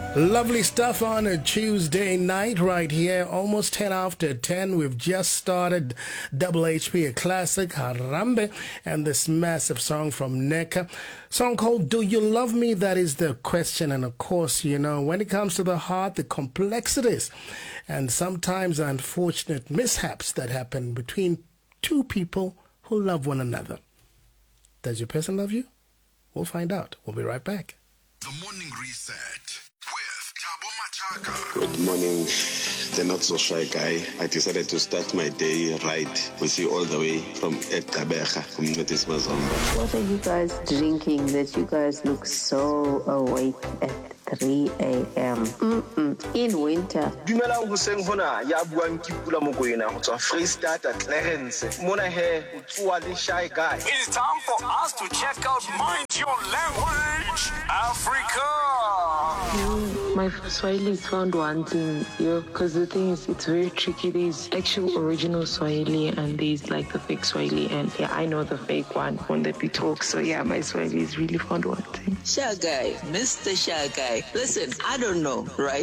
Lovely stuff on a Tuesday night right here, almost 10 after 10. We've just started Double HP, a classic, Harambe, and this massive song from Neka. Song called Do You Love Me? That is the question. And of course, you know, when it comes to the heart, the complexities and sometimes unfortunate mishaps that happen between two people who love one another. Does your person love you? We'll find out. We'll be right back. The Morning Reset with Thabo Machaka. Good morning, the not so shy guy. I decided to start my day right with you all the way from Ekabecha, from Notis Mazomba. What are you guys drinking that you guys look so awake at 3 a.m.? In winter. Dumela go seng hona ya buang ke Pula Mokoena go tswa Freestata Clarence. Mona he o tswa le shy guy. It is time for us to check out Mind Your Language Africa. My Swahili is found wanting, because the thing is, it's very tricky. There's actual original Swahili and there's like the fake Swahili, and yeah, I know the fake one that we talk. So yeah, my Swahili is really found wanting. Shy guy, Mr. Shy guy. Listen, I don't know, right?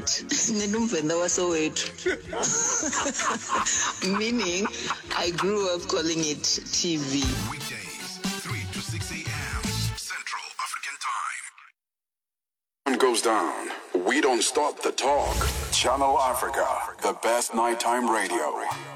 Meaning, I grew up calling it TV. Weekdays, 3 to 6 a.m. Central African Time. When goes down, we don't stop the talk. Channel Africa, the best nighttime radio.